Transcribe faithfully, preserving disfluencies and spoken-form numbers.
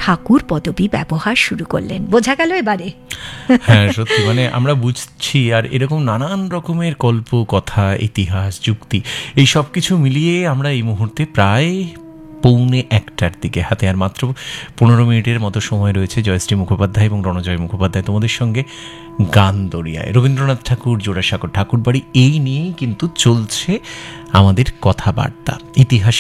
ঠাকুর পদবী ব্যবহার শুরু করলেন। বোঝা গেল এবারে? হ্যাঁ, সত্যি মানে আমরা বুঝছি। আর এরকম নানান রকমের গল্প, কথা, ইতিহাস, যুক্তি, এই সব কিছু মিলিয়ে আমরা এই মুহূর্তে প্রায় পৌনে একটার দিকে, হাতে আর মাত্র পনেরো মিনিটের মতো সময় রয়েছে জয়শ্রী মুখোপাধ্যায় এবং রণজয় মুখোপাধ্যায় তোমাদের সঙ্গে গান দরিয়ায়, রবীন্দ্রনাথ ঠাকুর, জোড়াসাঁকোর ঠাকুরবাড়ি, এই নিয়েই কিন্তু চলছে আমাদের কথাবার্তা। ইতিহাস